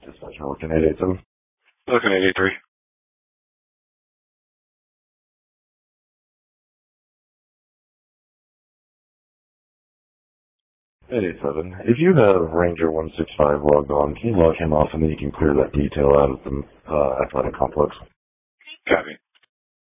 Dispatcher working 887. Looking at 83. 887. If you have Ranger 165 logged on, can you log him off and then you can clear that detail out of the athletic complex? Copy.